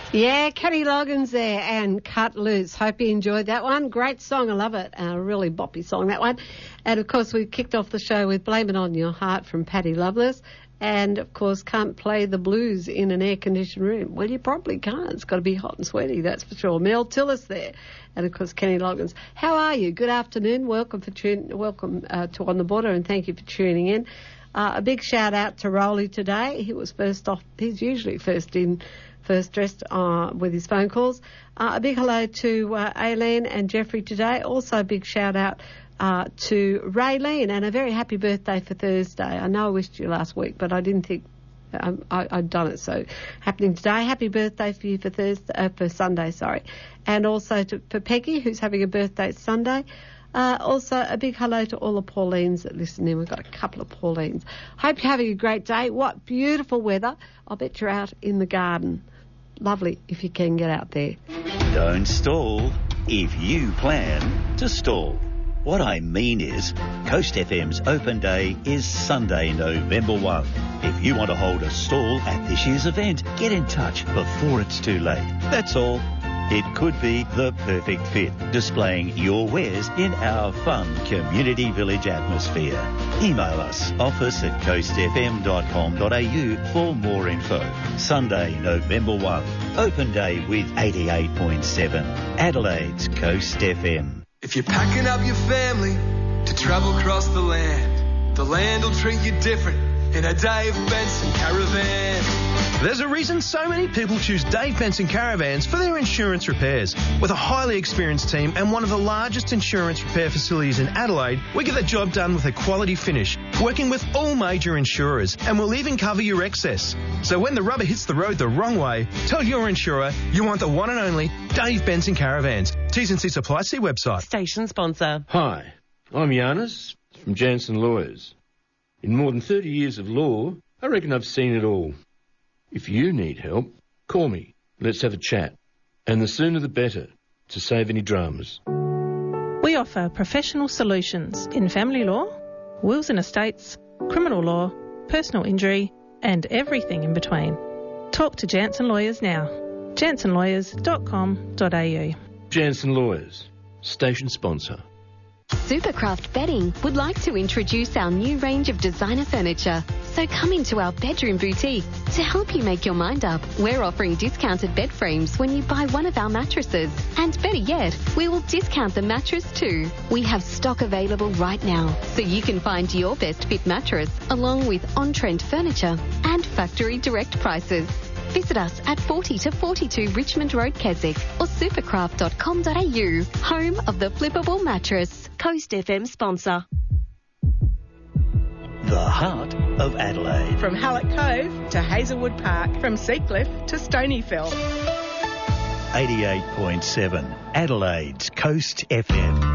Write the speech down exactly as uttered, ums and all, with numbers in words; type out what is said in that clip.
Yeah, Kenny Loggins there and Cut Loose. Hope you enjoyed that one. Great song. I love it. A uh, really boppy song, that one. And, of course, we kicked off the show with Blame It On Your Heart from Patty Loveless. And, of course, can't play the blues in an air-conditioned room. Well, you probably can't. It's got to be hot and sweaty, that's for sure. Mel Tillis there. And, of course, Kenny Loggins. How are you? Good afternoon. Welcome for tune- Welcome uh, to On the Border, and thank you for tuning in. Uh, a big shout-out to Rolly today. He was first off. He's usually first in... First dressed uh, with his phone calls. Uh, a big hello to uh, Aileen and Jeffrey today. Also a big shout out uh, to Raylene, and a very happy birthday for Thursday. I know I wished you last week, but I didn't think um, I, I'd done it. So happening today. Happy birthday for you for Thursday, uh, for Sunday, sorry. And also to, for Peggy, who's having a birthday Sunday. Uh, also, a big hello to all the Paulines that listen in. We've got a couple of Paulines. Hope you're having a great day. What beautiful weather. I'll bet you're out in the garden. Lovely if you can get out there. Don't stall if you plan to stall. What I mean is, Coast F M's open day is Sunday, November first. If you want to hold a stall at this year's event, get in touch before it's too late. That's all. It could be the perfect fit, displaying your wares in our fun community village atmosphere. Email us, office at coast f m dot com dot a u for more info. Sunday, November first, open day with eighty-eight point seven, Adelaide's Coast F M. If you're packing up your family to travel across the land, the land will treat you different in a Dave Benson Caravan. There's a reason so many people choose Dave Benson Caravans for their insurance repairs. With a highly experienced team and one of the largest insurance repair facilities in Adelaide, we get the job done with a quality finish, working with all major insurers, and we'll even cover your excess. So when the rubber hits the road the wrong way, tell your insurer you want the one and only Dave Benson Caravans. T's and C's apply. See website. Station sponsor. Hi, I'm Giannis from Jansen Lawyers. In more than thirty years of law, I reckon I've seen it all. If you need help, call me. Let's have a chat. And the sooner the better, to save any dramas. We offer professional solutions in family law, wills and estates, criminal law, personal injury, and everything in between. Talk to Jansen Lawyers now. jansen lawyers dot com dot a u. Jansen Lawyers, station sponsor. Supercraft Bedding would like to introduce our new range of designer furniture. So come into our bedroom boutique. To help you make your mind up, we're offering discounted bed frames when you buy one of our mattresses. And better yet, we will discount the mattress too. We have stock available right now, so you can find your best fit mattress along with on-trend furniture and factory direct prices. Visit us at forty to forty-two Richmond Road, Keswick, or supercraft dot com dot a u, home of the flippable mattress. Coast F M sponsor. The heart of Adelaide. From Hallett Cove to Hazelwood Park, from Seacliff to Stonyfell. eighty-eight point seven, Adelaide's Coast F M.